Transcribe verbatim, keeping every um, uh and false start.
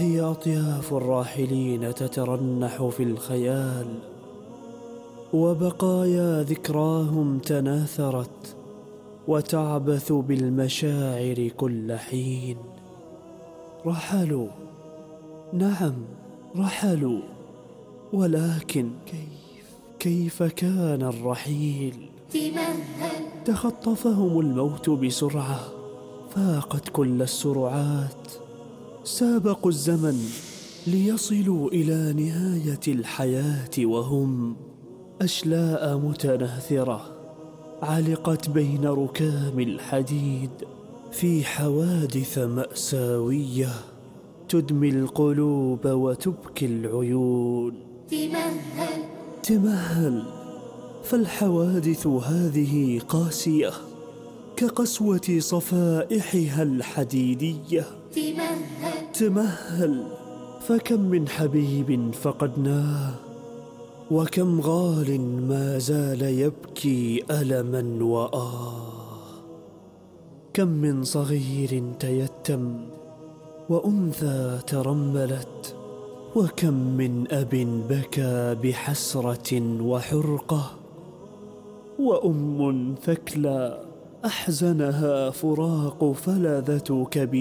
وهي أطياف الراحلين تترنح في الخيال، وبقايا ذكراهم تناثرت وتعبث بالمشاعر كل حين. رحلوا، نعم رحلوا، ولكن كيف كيف كان الرحيل؟ تمهل. تخطفهم الموت بسرعة فاقت كل السرعات، سابقوا الزمن ليصلوا إلى نهاية الحياة وهم أشلاء متناثرة علقت بين ركام الحديد في حوادث مأساوية تدمي القلوب وتبكي العيون. تمهل. تمهل، فالحوادث هذه قاسية كقسوة صفائحها الحديدية. تمهل. تمهل، فكم من حبيب فقدناه، وكم غال ما زال يبكي ألما وآه. كم من صغير تيتم وأنثى ترملت، وكم من أب بكى بحسرة وحرقة، وأم ثكلى أحزنها فراق فلذة كبير.